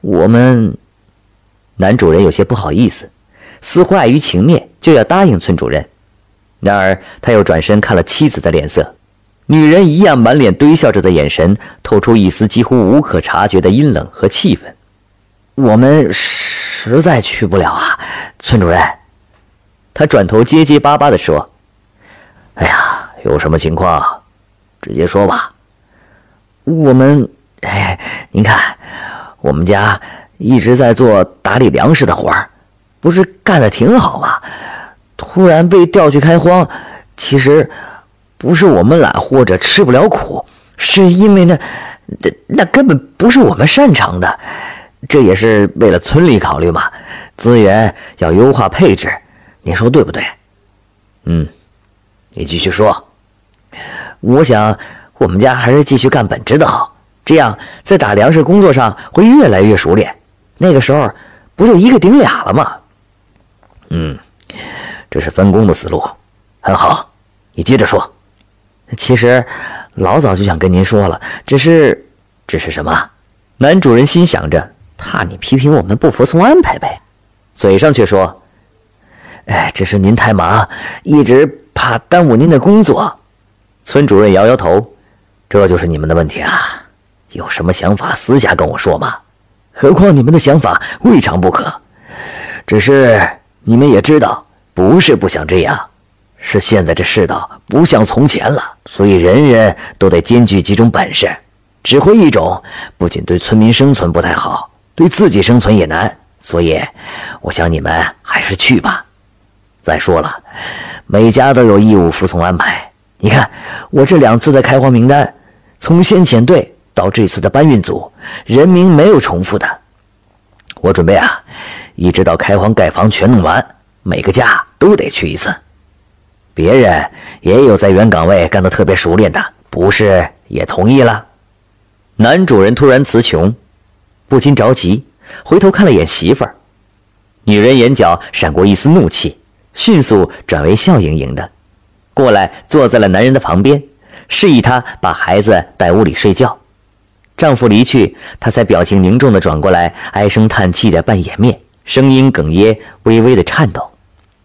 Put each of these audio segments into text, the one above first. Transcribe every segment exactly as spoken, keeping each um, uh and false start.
我们……男主人有些不好意思，似乎碍于情面，就要答应村主任。然而他又转身看了妻子的脸色，女人一样满脸堆笑着的眼神透出一丝几乎无可察觉的阴冷和气愤。我们实在去不了啊，村主任。他转头结结巴巴地说：哎呀，有什么情况直接说吧。我们……哎，您看，我们家一直在做打理粮食的活儿，不是干得挺好吗？突然被调去开荒，其实不是我们懒或者吃不了苦，是因为那那那根本不是我们擅长的。这也是为了村里考虑嘛，资源要优化配置，您说对不对？嗯，你继续说。我想我们家还是继续干本职的好，这样在打粮食工作上会越来越熟练，那个时候不就一个顶俩了吗？嗯，这是分工的思路，很好，你接着说。其实老早就想跟您说了，只是只是什么？男主人心想着，怕你批评我们不服从安排呗，嘴上却说：哎，只是您太忙，一直怕耽误您的工作。村主任摇摇头：这就是你们的问题啊，有什么想法私下跟我说嘛，何况你们的想法未尝不可，只是你们也知道，不是不想这样，是现在这世道不像从前了，所以人人都得兼具几种本事，只会一种不仅对村民生存不太好，对自己生存也难，所以我想你们还是去吧。再说了，每家都有义务服从安排，你看我这两次的开荒名单，从先遣队到这次的搬运组，人名没有重复的。我准备啊，一直到开荒盖房全弄完，每个家都得去一次。别人也有在原岗位干得特别熟练的，不是也同意了？男主人突然词穷，不禁着急，回头看了眼媳妇儿。女人眼角闪过一丝怒气，迅速转为笑盈盈的，过来坐在了男人的旁边，示意他把孩子带屋里睡觉。丈夫离去，她才表情凝重地转过来，唉声叹气地半掩面，声音哽咽，微微地颤抖。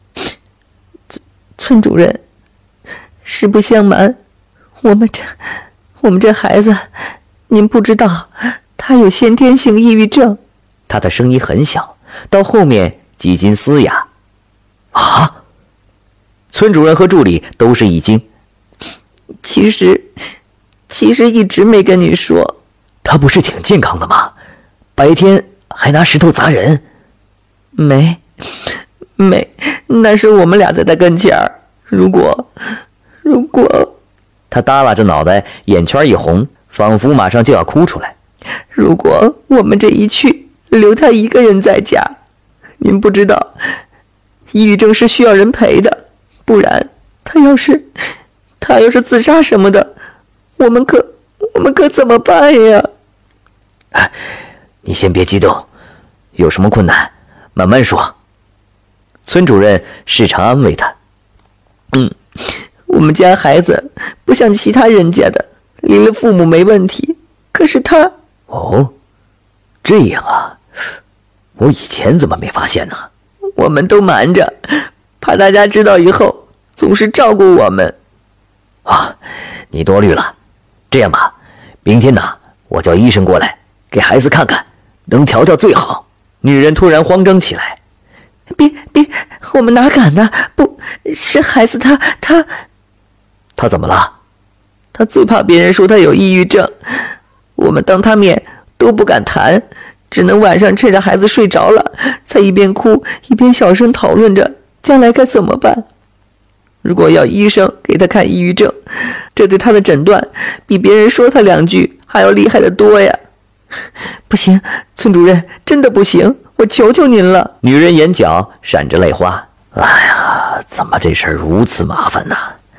村主任，实不相瞒，我们这我们这孩子，您不知道，他有先天性抑郁症。 他的声音很小，到后面几近嘶哑。啊！村主任和助理都是一惊。 其实，其实一直没跟你说。 他不是挺健康的吗？白天还拿石头砸人。 没，没，那是我们俩在他跟前儿。如果，如果， 他耷拉着脑袋，眼圈一红，仿佛马上就要哭出来。 如果我们这一去，留他一个人在家，您不知道，抑郁症是需要人陪的，不然他要是，他要是自杀什么的，我们可，我们可怎么办呀？ 哎，你先别激动，有什么困难慢慢说。村主任时常安慰他。 嗯，我们家孩子不像其他人家的，离了父母没问题，可是他…… 哦，这样啊，我以前怎么没发现呢？ 我们都瞒着，怕大家知道以后总是照顾我们。 啊，你多虑了。这样吧，明天呢，我叫医生过来给孩子看看，能调调最好。女人突然慌张起来。 别别，我们哪敢呢？不是孩子他他他怎么了？ 他最怕别人说他有抑郁症，我们当他面都不敢谈，只能晚上趁着孩子睡着了，才一边哭一边小声讨论着将来该怎么办。如果要医生给他看抑郁症，这对他的诊断比别人说他两句还要厉害得多呀。不行，村主任，真的不行，我求求您了。 女人眼角闪着泪花。哎呀，怎么这事儿如此麻烦呢？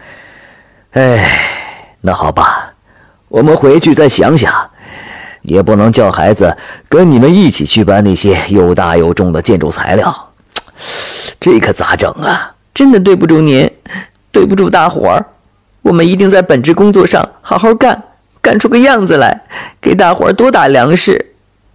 哎，那好吧，我们回去再想想，也不能叫孩子跟你们一起去搬那些又大又重的建筑材料，这可咋整啊？ 真的对不住您，对不住大伙儿，我们一定在本职工作上好好干，干出个样子来，给大伙儿多打粮食。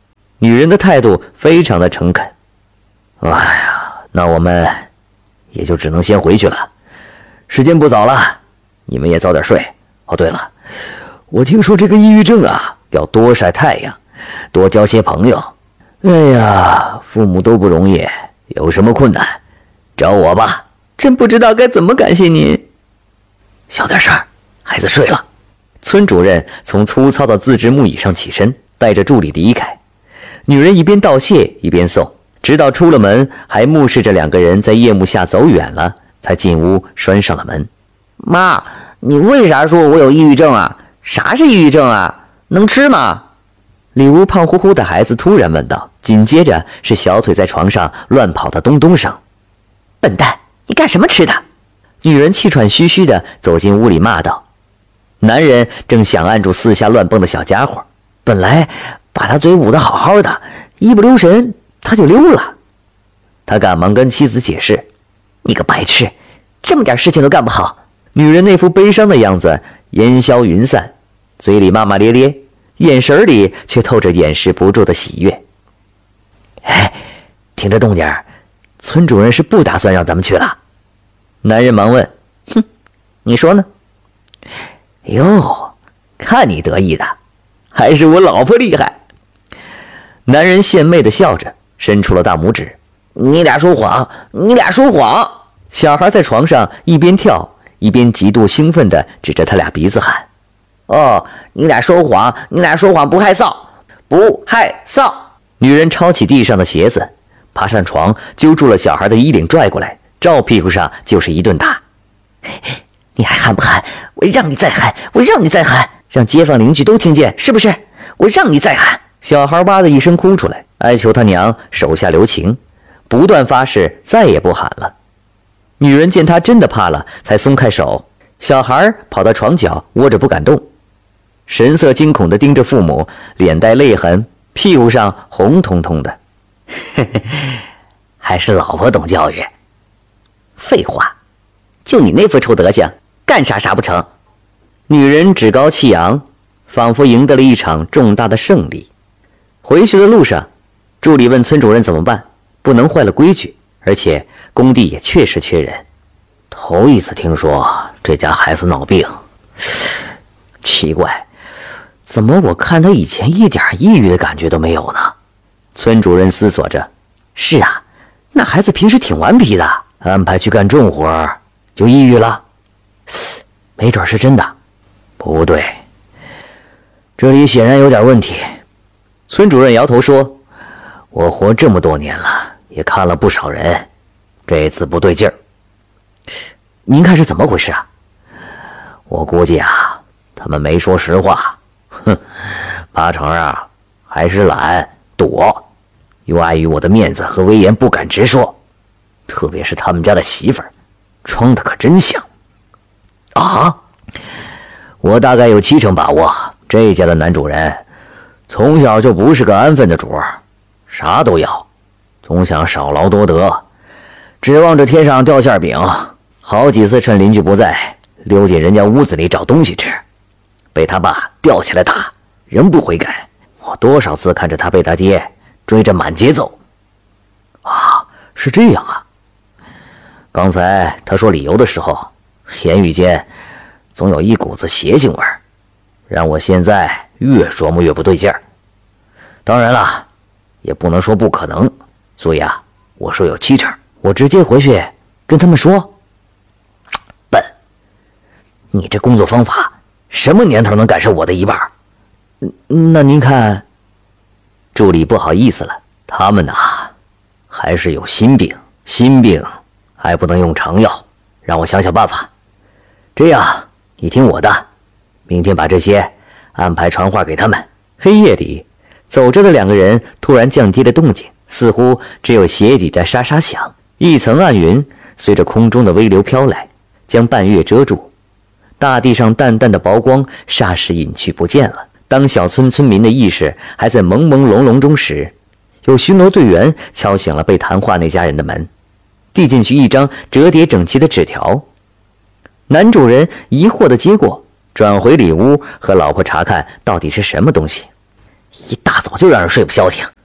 女人的态度非常的诚恳。哎呀，那我们也就只能先回去了，时间不早了，你们也早点睡。哦，对了，我听说这个抑郁症啊，要多晒太阳，多交些朋友。哎呀，父母都不容易，有什么困难找我吧。 真不知道该怎么感谢您。 小点声，孩子睡了。村主任从粗糙的自制木椅上起身，带着助理离开。女人一边道谢一边送，直到出了门，还目视着两个人在夜幕下走远了，才进屋拴上了门。 妈，你为啥说我有抑郁症啊？啥是抑郁症啊？能吃吗？ 里屋胖乎乎的孩子突然问道，紧接着是小腿在床上乱跑的咚咚声。 笨蛋，你干什么吃的？ 女人气喘吁吁地走进屋里骂道。男人正想按住四下乱蹦的小家伙，本来把他嘴捂得好好的，一不留神他就溜了。他赶忙跟妻子解释：“ 你个白痴，这么点事情都干不好。” 女人那副悲伤的样子烟消云散，嘴里骂骂咧咧，眼神里却透着掩饰不住的喜悦。哎，听这动静，村主任是不打算让咱们去了。男人忙问：“ 哼，你说呢？” 哟，看你得意的，还是我老婆厉害。男人献媚地笑着，伸出了大拇指。 你俩说谎，你俩说谎！ 小孩在床上一边跳一边极度兴奋地指着他俩鼻子喊：“ 哦，你俩说谎，你俩说谎不害臊，不害臊！” 女人抄起地上的鞋子，爬上床，揪住了小孩的衣领拽过来，照屁股上就是一顿打。 你还喊不喊？我让你再喊，我让你再喊，让街坊邻居都听见，是不是？我让你再喊！ 小孩哇的一声哭出来，哀求他娘手下留情，不断发誓再也不喊了。女人见他真的怕了，才松开手。小孩跑到床角窝着不敢动，神色惊恐地盯着父母，脸带泪痕，屁股上红彤彤的。嘿嘿，还是老婆懂教育。 废话，就你那副臭德行，干啥啥不成？ 女人趾高气扬，仿佛赢得了一场重大的胜利。回去的路上，助理问村主任怎么办，不能坏了规矩，而且工地也确实缺人。头一次听说这家孩子闹病，奇怪，怎么我看他以前一点抑郁的感觉都没有呢？村主任思索着。是啊，那孩子平时挺顽皮的，安排去干重活就抑郁了。没准是真的。不对，这里显然有点问题。村主任摇头说：“我活这么多年了，也看了不少人，这次不对劲儿。您看是怎么回事啊？”我估计啊，他们没说实话，哼，八成啊还是懒躲，又碍于我的面子和威严不敢直说。特别是他们家的媳妇儿，装的可真像。啊，我大概有七成把握，这家的男主人从小就不是个安分的主儿，啥都要，总想少劳多得，指望着天上掉馅饼。好几次趁邻居不在，溜进人家屋子里找东西吃，被他爸吊起来打，仍不悔改。我多少次看着他被他爹追着满街走。啊，是这样啊。刚才他说理由的时候，言语间总有一股子邪性味儿，让我现在越琢磨越不对劲儿。当然了，也不能说不可能，所以啊，我说有七成。我直接回去跟他们说。笨，你这工作方法什么年头能赶上我的一半？那您看，助理不好意思了，他们呐，还是有心病，心病还不能用常药，让我想想办法。这样，你听我的，明天把这些安排传话给他们。黑夜里，走着的两个人突然降低了动静，似乎只有鞋底的沙沙响。一层暗云随着空中的微流飘来，将半月遮住，大地上淡淡的薄光霎时隐去不见了。当小村村民的意识还在朦朦胧胧中时，有巡逻队员敲响了被谈话那家人的门，递进去一张折叠整齐的纸条。男主人疑惑地接过，转回里屋和老婆查看到底是什么东西。一大早就让人睡不消停，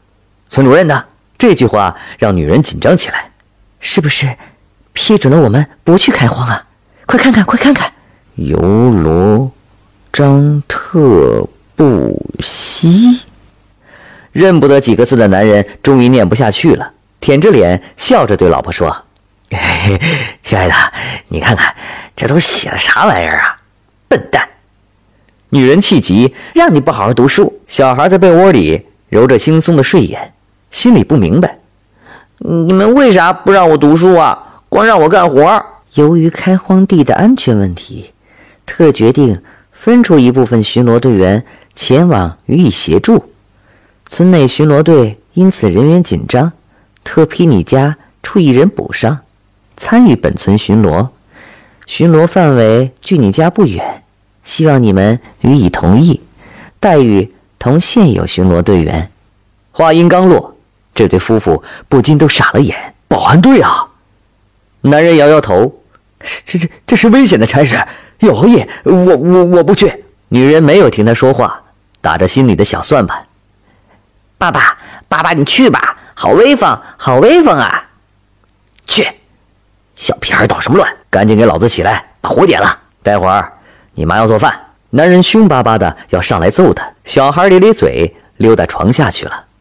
村主任呢？这句话让女人紧张起来。 是不是批准了我们不去开荒啊？快看看，快看看！ 尤罗张特布西，认不得几个字的男人终于念不下去了，舔着脸笑着对老婆说：“嘿嘿，亲爱的，你看看这都写了啥玩意儿啊？笨蛋！”女人气急， 让你不好好读书。 小孩在被窝里揉着惺忪的睡眼，心里不明白， 你们为啥不让我读书啊？光让我干活。由于开荒地的安全问题，特决定分出一部分巡逻队员前往予以协助。村内巡逻队因此人员紧张，特批你家出一人补上，参与本村巡逻。巡逻范围距你家不远，希望你们予以同意，待遇同现有巡逻队员。 话音刚落，这对夫妇不禁都傻了眼。保安队啊！男人摇摇头，这这这是危险的差事，要熬夜，我我我不去。女人没有听他说话，打着心里的小算盘。 爸爸，爸爸，你去吧，好威风，好威风啊！ 去，小屁孩捣什么乱？赶紧给老子起来，把火点了。待会儿你妈要做饭。男人凶巴巴的要上来揍他，小孩咧咧嘴，溜到床下去了。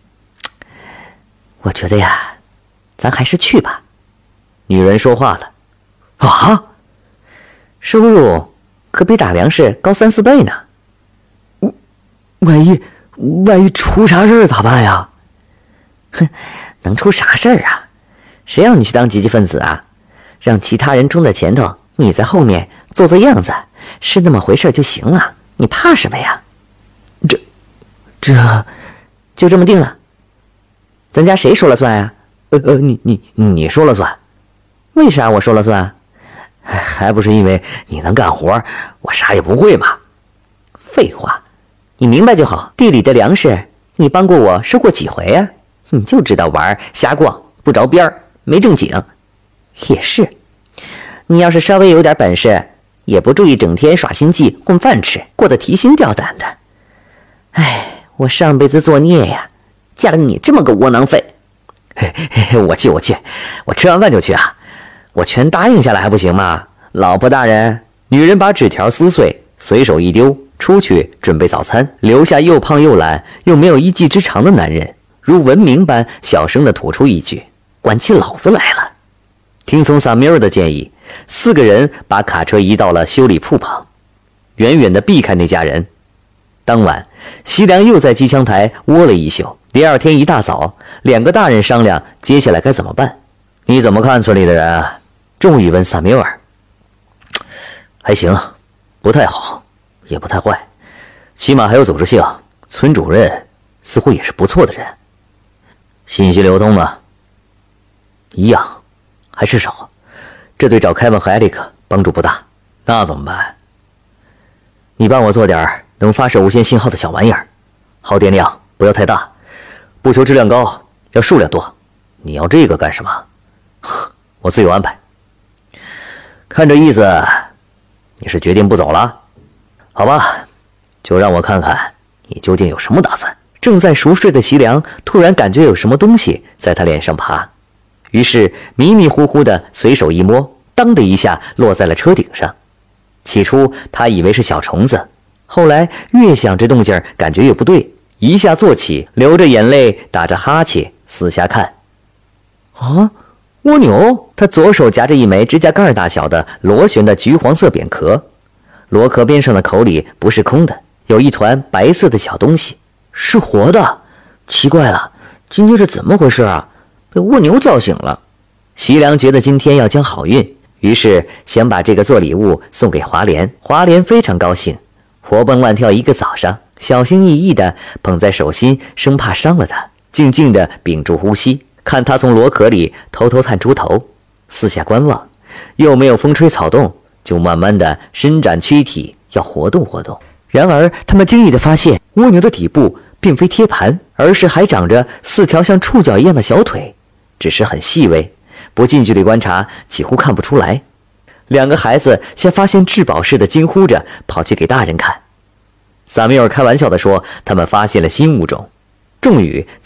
我觉得呀，咱还是去吧。 女人说话了。啊， 收入可比打粮食高三四倍呢。 万一万一出啥事儿咋办呀？ 哼，能出啥事儿啊？谁让你去当积极分子啊？让其他人冲在前头，你在后面做做样子，是那么回事就行了。你怕什么呀？ 这这就这么定了。咱家谁说了算呀？ 呃呃，你你你说了算。 为啥我说了算？ 还不是因为你能干活，我啥也不会嘛。 废话，你明白就好。地里的粮食，你帮过我收过几回啊？你就知道玩瞎逛，不着边儿，没正经。也是，你要是稍微有点本事，也不注意整天耍心计混饭吃，过得提心吊胆的。哎，我上辈子作孽呀，嫁了你这么个窝囊废。 嘿嘿，我去我去，我吃完饭就去啊。我全答应下来还不行吗？老婆大人。女人把纸条撕碎，随手一丢，出去准备早餐，留下又胖又懒又没有一技之长的男人，如闻鸣般小声地吐出一句：“管起老子来了。”听从萨米尔的建议，四个人把卡车移到了修理铺旁，远远地避开那家人。当晚，西凉又在机枪台窝了一宿。第二天一大早，两个大人商量接下来该怎么办。你怎么看村里的人？终于问萨米尔。还行，不太好，也不太坏，起码还有组织性。村主任似乎也是不错的人。信息流通呢？一样，还是少。这对找凯文和艾利克帮助不大。那怎么办？你帮我做点能发射无线信号的小玩意儿，耗电量不要太大，不求质量高，要数量多。你要这个干什么？我自有安排。看这意思，你是决定不走了？好吧，就让我看看你究竟有什么打算。正在熟睡的席良突然感觉有什么东西在他脸上爬，于是迷迷糊糊的随手一摸，当的一下落在了车顶上。起初他以为是小虫子，后来越想这动静感觉越不对，一下坐起，流着眼泪，打着哈欠，四下看。啊，蜗牛！他左手夹着一枚指甲盖大小的螺旋的橘黄色扁壳，螺壳边上的口里不是空的，有一团白色的小东西，是活的。奇怪了，今天是怎么回事啊？被蜗牛叫醒了。席良觉得今天要将好运，于是想把这个做礼物送给华莲。华莲非常高兴，活蹦乱跳一个早上，小心翼翼地捧在手心，生怕伤了它，静静地屏住呼吸，看它从螺壳里偷偷探出头，四下观望，又没有风吹草动，就慢慢地伸展躯体，要活动活动。然而他们惊异地发现，蜗牛的底部并非贴盘，而是还长着四条像触角一样的小腿，只是很细微，不近距离观察几乎看不出来。两个孩子像发现至宝似的惊呼着跑去给大人看。萨米尔开玩笑地说，他们发现了新物种。终于